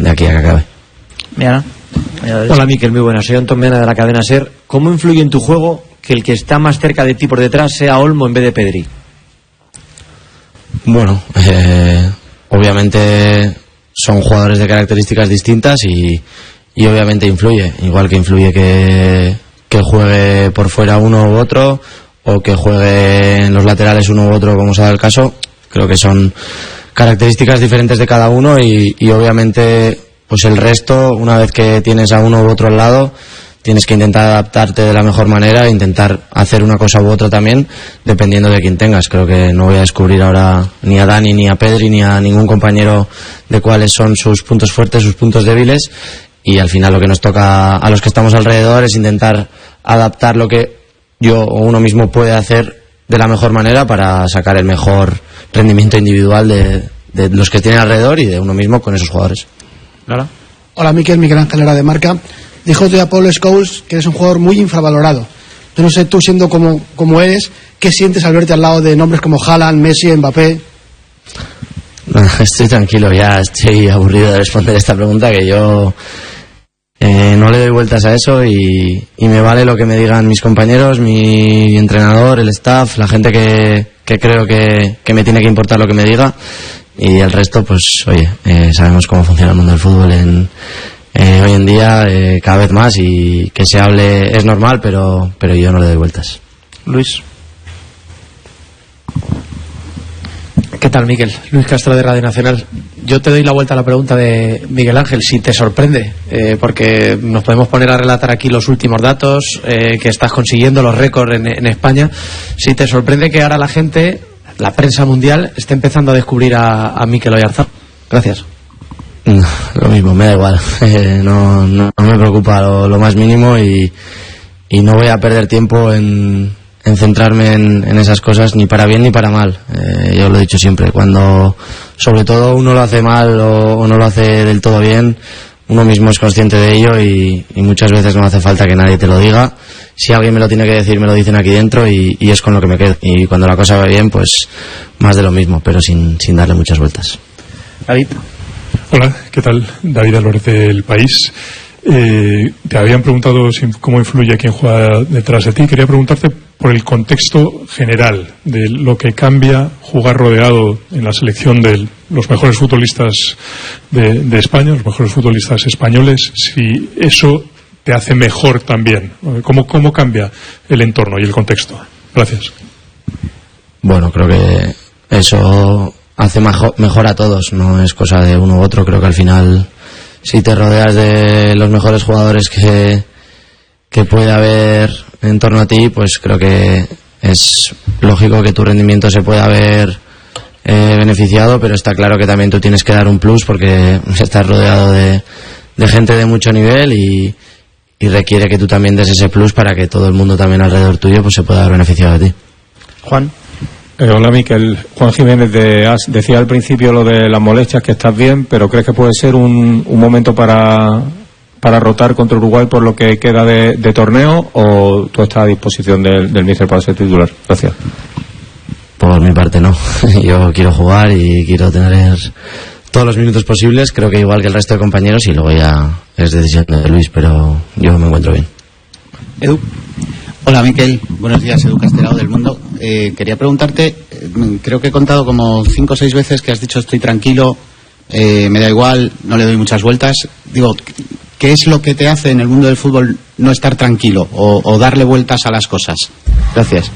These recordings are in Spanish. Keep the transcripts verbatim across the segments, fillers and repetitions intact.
de aquí a que acabe. Miana. Hola Miquel, muy buenas, soy Antón Mena de la cadena SER. ¿Cómo influye en tu juego que el que está más cerca de ti por detrás sea Olmo en vez de Pedri? Bueno, eh, obviamente son jugadores de características distintas y, y obviamente influye, igual que influye que, que juegue por fuera uno u otro o que juegue en los laterales uno u otro, como se da el caso. Creo que son características diferentes de cada uno y, y obviamente pues el resto, una vez que tienes a uno u otro al lado, tienes que intentar adaptarte de la mejor manera e intentar hacer una cosa u otra también, dependiendo de quién tengas. Creo que no voy a descubrir ahora ni a Dani, ni a Pedri, ni a ningún compañero de cuáles son sus puntos fuertes, sus puntos débiles, y al final lo que nos toca a los que estamos alrededor es intentar adaptar lo que yo o uno mismo puede hacer de la mejor manera para sacar el mejor rendimiento individual de, de los que tiene alrededor y de uno mismo con esos jugadores. ¿Lara? Hola Miquel, Miguel Ángel Lara de Marca. Dijo tú a Paul Scholes que eres un jugador muy infravalorado. Yo no sé, tú siendo como, como eres, ¿qué sientes al verte al lado de nombres como Haaland, Messi, Mbappé? No, estoy tranquilo, ya estoy aburrido de responder esta pregunta, que yo eh, no le doy vueltas a eso y, y me vale lo que me digan mis compañeros, mi entrenador, el staff, la gente que, que creo que, que me tiene que importar lo que me diga, y el resto pues oye, eh, sabemos cómo funciona el mundo del fútbol en Eh, hoy en día, eh, cada vez más, y que se hable es normal, pero, pero yo no le doy vueltas. Luis. ¿Qué tal, Miquel? Luis Castro de Radio Nacional. Yo te doy la vuelta a la pregunta de Miguel Ángel, si te sorprende, eh, porque nos podemos poner a relatar aquí los últimos datos eh, que estás consiguiendo, los récords en, en España. Si te sorprende que ahora la gente, la prensa mundial, esté empezando a descubrir a, a Mikel Oyarzabal. Gracias. No, lo mismo, me da igual. Eh, no, no, no me preocupa lo, lo más mínimo y, y no voy a perder tiempo en, en centrarme en, en esas cosas, ni para bien ni para mal. Eh, yo lo he dicho siempre, cuando sobre todo uno lo hace mal o, o no lo hace del todo bien, uno mismo es consciente de ello y, y muchas veces no hace falta que nadie te lo diga. Si alguien me lo tiene que decir, me lo dicen aquí dentro y, y es con lo que me quedo. Y cuando la cosa va bien, pues más de lo mismo, pero sin, sin darle muchas vueltas. David. Hola, ¿qué tal? David Álvarez del País. Eh, te habían preguntado si, cómo influye quien juega detrás de ti. Quería preguntarte por el contexto general de lo que cambia jugar rodeado en la selección de los mejores futbolistas de, de España, los mejores futbolistas españoles, si eso te hace mejor también. ¿Cómo, cómo cambia el entorno y el contexto? Gracias. Bueno, creo que eso hace mejor a todos, no es cosa de uno u otro. Creo que al final, si te rodeas de los mejores jugadores que, que puede haber en torno a ti, pues creo que es lógico que tu rendimiento se pueda ver eh, beneficiado, pero está claro que también tú tienes que dar un plus porque estás rodeado de, de gente de mucho nivel y, y requiere que tú también des ese plus para que todo el mundo también alrededor tuyo pues se pueda ver beneficiado de ti. Juan. Eh, hola Miquel, Juan Jiménez de A S. Decía al principio lo de las molestias, que estás bien, pero ¿crees que puede ser un, un momento para, para rotar contra Uruguay por lo que queda de, de torneo, o tú estás a disposición del, del míster para ser titular? Gracias. Por mi parte no, yo quiero jugar y quiero tener todos los minutos posibles, creo que igual que el resto de compañeros, y luego ya es decisión de Luis, pero yo me encuentro bien. Edu. Hola Miquel, buenos días, Edu Castelao del Mundo. Eh, quería preguntarte, eh, creo que he contado como cinco o seis veces que has dicho estoy tranquilo, eh, me da igual, no le doy muchas vueltas. Digo, ¿qué es lo que te hace en el mundo del fútbol no estar tranquilo o, o darle vueltas a las cosas? Gracias.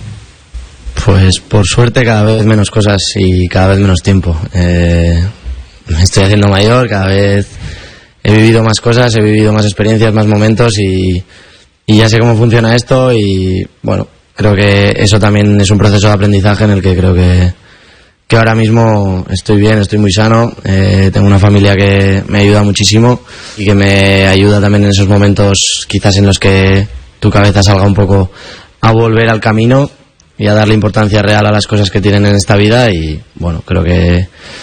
Pues por suerte cada vez menos cosas y cada vez menos tiempo. Eh, me estoy haciendo mayor, cada vez he vivido más cosas, he vivido más experiencias, más momentos y... Y ya sé cómo funciona esto y, bueno, creo que eso también es un proceso de aprendizaje en el que creo que, que ahora mismo estoy bien, estoy muy sano, eh, tengo una familia que me ayuda muchísimo y que me ayuda también en esos momentos quizás en los que tu cabeza salga un poco a volver al camino y a darle importancia real a las cosas que tienen en esta vida y, bueno, creo que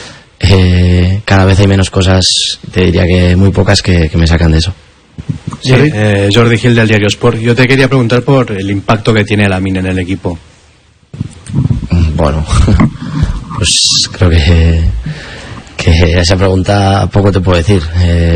eh, cada vez hay menos cosas, te diría que muy pocas que, que me sacan de eso. Sí, eh, Jordi Gil del Diario Sport. Yo te quería preguntar por el impacto que tiene Lamine en el equipo. Bueno, pues creo que, que esa pregunta poco te puedo decir. Eh,